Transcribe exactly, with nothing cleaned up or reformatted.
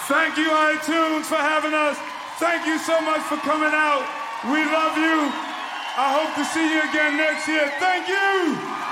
Thank you, iTunes, for having us. Thank you so much for coming out. We love you. I hope to see you again next year. Thank you.